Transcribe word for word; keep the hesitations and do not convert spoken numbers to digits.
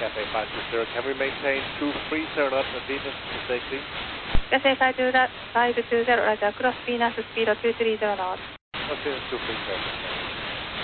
Cafe five two zero, can we maintain two three zero knots at Venus for safety? Cafe five two zero, Roger, cross Venus, speed of two three zero knots. Okay, two three zero.